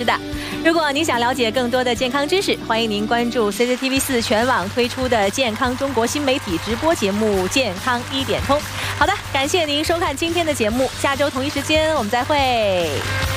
是的，如果您想了解更多的健康知识，欢迎您关注 CCTV4 全网推出的健康中国新媒体直播节目《健康1点通》。好的，感谢您收看今天的节目，下周同一时间我们再会。